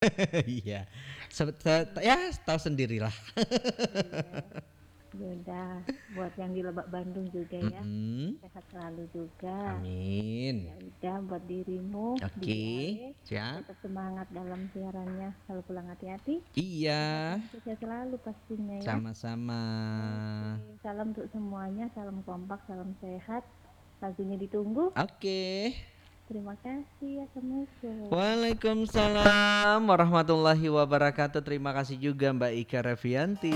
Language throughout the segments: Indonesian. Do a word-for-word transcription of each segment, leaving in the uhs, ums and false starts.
Iya. Se- se- ya tahu sendirilah. Iya. Yaudah, buat yang di Lebak Bandung juga ya. Mm-mm. Sehat selalu juga. Amin. Ya udah buat dirimu Oke, di A E, siap. tetap semangat dalam siarannya. Selalu pulang hati-hati. Iya, Sukses selalu pastinya ya. sama-sama. Oke, salam untuk semuanya, salam kompak, salam sehat. Lagunya ditunggu. Oke. Terima kasih. Assalamualaikum. Waalaikumsalam warahmatullahi wabarakatuh. Terima kasih juga Mbak Ika Revianti.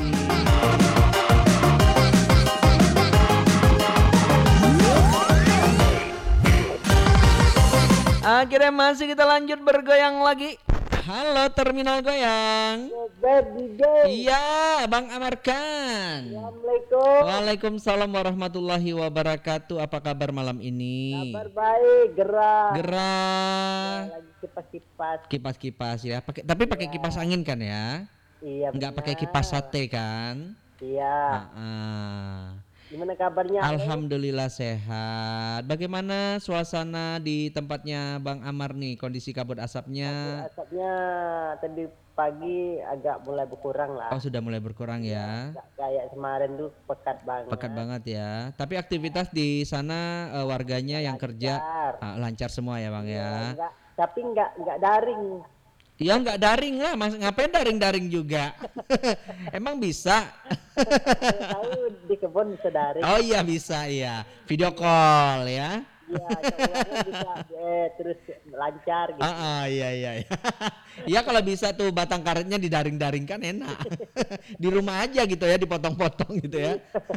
Akhirnya masih kita lanjut bergoyang lagi. Halo Terminal Goyang. Iya, Bang Amarkan. Assalamualaikum. Waalaikumsalam warahmatullahi wabarakatuh. Apa kabar malam ini? Kabar baik, gerah. Gerah. Lagi kipas-kipas. Kipas-kipas ya. Pakai tapi pakai Iya. kipas angin kan ya? Iya. Enggak pakai benar. kipas sate kan? Iya. Heeh. Gimana kabarnya? Ale? Alhamdulillah sehat. Bagaimana suasana di tempatnya Bang Amar nih? Kondisi kabut asapnya? Asapnya tadi pagi agak mulai berkurang lah. Oh sudah mulai berkurang ya? Nggak kayak kemarin tuh pekat banget. Pekat banget ya. Tapi aktivitas di sana eh, warganya yang kerja Lancar. ah, lancar semua ya Bang ya? Enggak, tapi enggak enggak daring. Ya nggak daring lah, mas ngapain daring-daring juga? Emang bisa? Saya tahu di kebun bisa daring. Oh iya bisa iya, video call ya? Iya, keluarnya bisa eh, terus lancar gitu. Ah, ah, iya iya. iya. Ya kalau bisa tuh batang karetnya didaring-daring kan enak. Di rumah aja gitu ya, dipotong-potong gitu ya.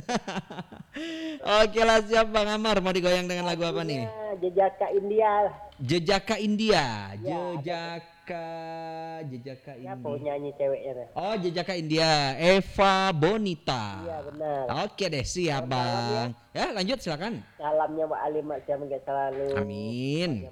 Oke lah siap Bang Amar, mau digoyang dengan lagu apa nih? Lagunya Jejaka India. Jejaka India, Ya, Jejaka, Jejaka Siapa India. nyanyi ceweknya? Oh Jejaka India, Eva Bonita. Iya benar. Oke deh siap Selamat malam Bang. Ya lanjut silakan. Salamnya Mbak Ali Mak saya selalu. Amin.